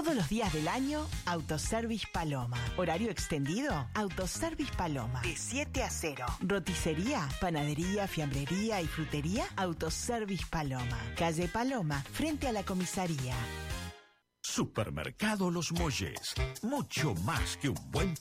Todos los días del año, Autoservice Paloma. Horario extendido, Autoservice Paloma. De 7 a 0. Roticería, panadería, fiambrería y frutería, Autoservice Paloma. Calle Paloma, frente a la comisaría. Supermercado Los Molles. Mucho más que un buen